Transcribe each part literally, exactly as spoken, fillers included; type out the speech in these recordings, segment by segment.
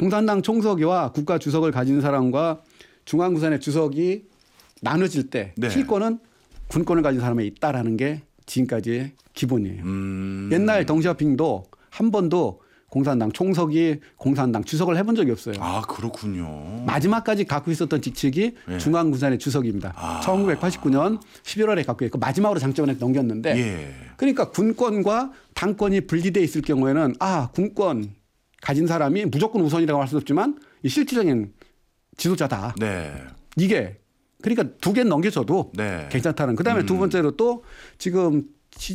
공산당 총서기와 국가 주석을 가진 사람과 중앙구산의 주석이 나눠질 때 네. 필권은 군권을 가진 사람에 있다라는 게 지금까지의 기본이에요. 음. 옛날 덩시아핑도 한 번도 공산당 총석이 공산당 주석을 해본 적이 없어요. 아 그렇군요. 마지막까지 갖고 있었던 직책이 예. 중앙구산의 주석입니다. 아. 천구백팔십구 년 십일월에 갖고 있고 마지막으로 장정원에 넘겼는데 예. 그러니까 군권과 당권이 분리되어 있을 경우에는 아 군권 가진 사람이 무조건 우선이라고 할 수 없지만 이 실질적인 지도자다. 네. 이게 그러니까 두 개는 넘겨줘도 네. 괜찮다는. 그다음에 음. 두 번째로 또 지금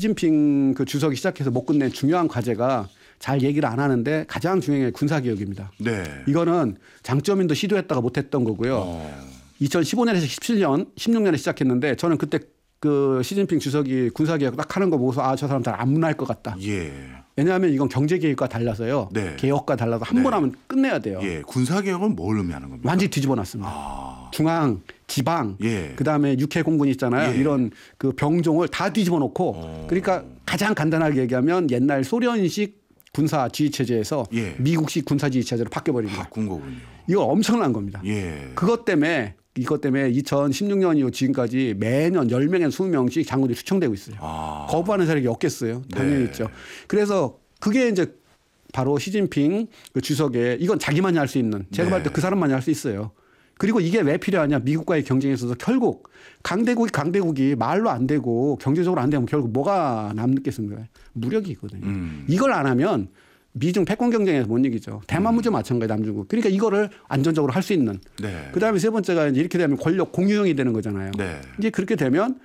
시진핑 그 주석이 시작해서 못 끝낸 중요한 과제가 잘 얘기를 안 하는데 가장 중요한 게 군사개혁입니다. 네. 이거는 장쩌민도 시도했다가 못했던 거고요. 어. 이천십오 년에서 십칠 년, 십육 년에 시작했는데 저는 그때 그 시진핑 주석이 군사개혁 딱 하는 거 보고서 아, 저 사람 잘 안 문할 것 같다. 예. 왜냐하면 이건 경제개혁과 달라서요. 네. 개혁과 달라서 한 번 네. 하면 끝내야 돼요. 예. 군사개혁은 뭘 의미하는 겁니까? 완전히 뒤집어 놨습니다. 아. 중앙, 지방, 예. 그다음에 육해공군 있잖아요. 예. 이런 그 병종을 다 뒤집어 놓고 어. 그러니까 가장 간단하게 얘기하면 옛날 소련식 군사 지휘 체제에서 예. 미국식 군사 지휘 체제로 바뀌어 버린 거예요. 바꾼 거군요. 이거 엄청난 겁니다. 예. 그것 때문에 이것 때문에 이천십육 년 이후 지금까지 매년 열 명에서 이십 명씩 장군들이 수청되고 있어요. 아. 거부하는 세력이 없겠어요. 당연히 네. 있죠. 그래서 그게 이제 바로 시진핑 그 주석의 이건 자기만이 할 수 있는 제가 네. 볼 때 그 사람만이 할 수 있어요. 그리고 이게 왜 필요하냐. 미국과의 경쟁에 있어서 결국 강대국이 강대국이 말로 안 되고 경제적으로 안 되면 결국 뭐가 남겠습니까? 무력이 있거든요. 음. 이걸 안 하면 미중 패권 경쟁에서 못 이기죠. 대만 문제 마찬가지 남중국. 그러니까 이거를 안전적으로 할 수 있는. 네. 그다음에 세 번째가 이제 이렇게 되면 권력 공유형이 되는 거잖아요. 네. 이제 그렇게 되면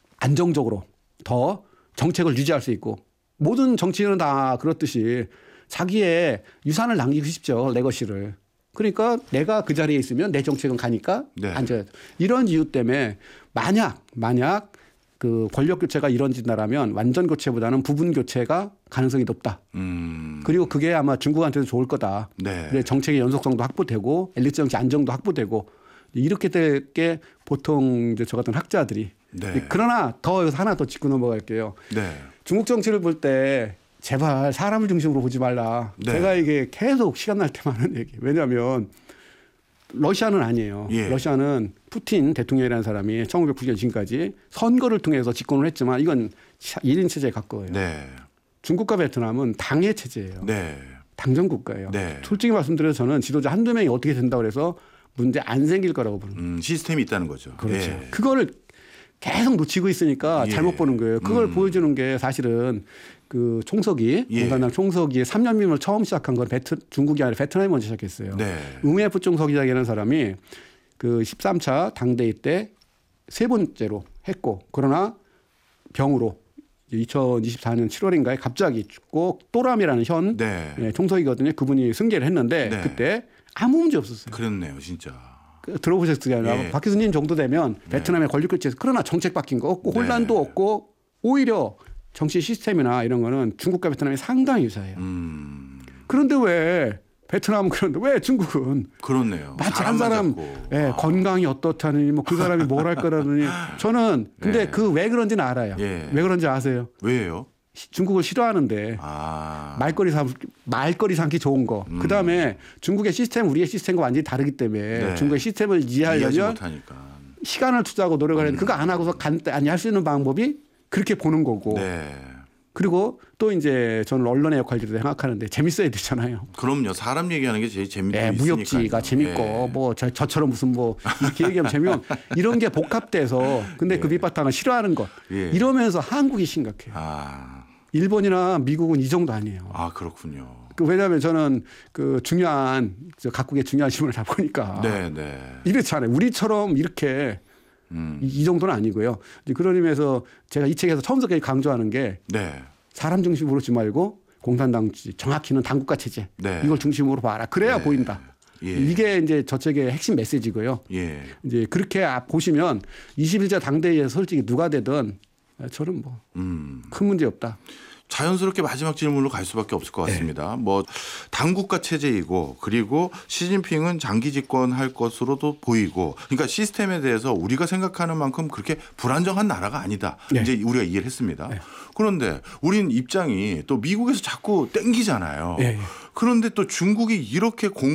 안정적으로 더 정책을 유지할 수 있고 모든 정치인은 다 그렇듯이 자기의 유산을 남기고 싶죠. 레거시를. 그러니까 내가 그 자리에 있으면 내 정책은 가니까 네. 앉아야 돼. 이런 이유 때문에 만약 만약 그 권력 교체가 이루어진다라면 완전 교체보다는 부분 교체가 가능성이 높다. 음. 그리고 그게 아마 중국한테도 좋을 거다. 네. 그래 정책의 연속성도 확보되고 엘리트 정치 안정도 확보되고 이렇게 될 게 보통 이제 저 같은 학자들이. 네. 그러나 더 여기서 하나 더 짚고 넘어갈게요. 네. 중국 정치를 볼 때 제발 사람을 중심으로 보지 말라. 네. 제가 이게 계속 시간 날 때만 하는 얘기. 왜냐하면 러시아는 아니에요. 예. 러시아는 푸틴 대통령이라는 사람이 천구백구십 년 지금까지 선거를 통해서 집권을 했지만 이건 일 인 체제에 가까워요. 네. 중국과 베트남은 당의 체제예요. 네. 당정 국가예요. 네. 솔직히 말씀드려서 저는 지도자 한두 명이 어떻게 된다고 해서 문제 안 생길 거라고 보는 거예요. 음, 시스템이 있다는 거죠. 그렇죠. 예. 그거를 계속 놓치고 있으니까 예. 잘못 보는 거예요. 그걸 음. 보여주는 게 사실은 그 총서기, 예. 공산당 총서기의 삼 년 민을 처음 시작한 건 베트, 중국이 아니라 베트남이 먼저 시작했어요. 네. 응웨프 총서기장이라는 사람이 그 십삼 차 당대회 때 세 번째로 했고 그러나 병으로 이천이십사 년 칠월인가에 갑자기 죽고 또람이라는 현 네. 예, 총서기거든요. 그분이 승계를 했는데 네. 그때 아무 문제 없었어요. 그렇네요, 진짜. 그 들어보셨잖아요. 예. 박 교수님 정도 되면 베트남의 권력 교체에서 그러나 정책 바뀐 거 없고 네. 혼란도 없고 오히려 정치 시스템이나 이런 거는 중국과 베트남이 상당히 유사해요. 음. 그런데 왜 베트남은 그런데 왜 중국은 그렇네요. 마치 한 사람 예, 아. 건강이 어떻다느니 뭐 그 사람이 뭘 할 거라느니 저는 근데 네. 그 왜 그런지는 알아요. 예. 왜 그런지 아세요? 왜요? 시- 중국을 싫어하는데 아. 말거리 삼 말거리 삼기 좋은 거. 음. 그다음에 중국의 시스템 우리의 시스템과 완전히 다르기 때문에 네. 중국의 시스템을 이해하지 이해하려면 못하니까. 시간을 투자하고 노력을 음. 했는데 그거 안 하고서 간단히 할 수 있는 방법이 그렇게 보는 거고. 네. 그리고 또 이제 저는 언론의 역할도 생각하는데 재밌어야 되잖아요. 그럼요. 사람 얘기하는 게 제일 재밌고 예, 있으니까요. 무협지가 재밌고 예. 뭐 저, 저처럼 무슨 뭐 이렇게 얘기하면 재미없 이런 게 복합돼서 근데 그 예. 밑바탕을 싫어하는 것 예. 이러면서 한국이 심각해요. 아. 일본이나 미국은 이 정도 아니에요. 아, 그렇군요. 그 왜냐하면 저는 그 중요한 저 각국의 중요한 신문을 다 보니까 네, 네. 이렇잖아요. 우리처럼 이렇게 음. 이, 이 정도는 아니고요. 이제 그런 의미에서 제가 이 책에서 처음부터 강조하는 게 네. 사람 중심으로 보지 말고 공산당 정확히는 당국가 체제 네. 이걸 중심으로 봐라. 그래야 네. 보인다. 예. 이게 이제 저 책의 핵심 메시지고요. 예. 이제 그렇게 보시면 이십일 자 당대회에 솔직히 누가 되든 저는 뭐 큰 음. 문제 없다. 자연스럽게 마지막 질문으로 갈 수밖에 없을 것 같습니다. 네. 뭐 당국가 체제이고 그리고 시진핑은 장기 집권할 것으로도 보이고 그러니까 시스템에 대해서 우리가 생각하는 만큼 그렇게 불안정한 나라가 아니다. 네. 이제 우리가 이해를 했습니다. 네. 그런데 우린 입장이 또 미국에서 자꾸 땡기잖아요. 네. 그런데 또 중국이 이렇게 공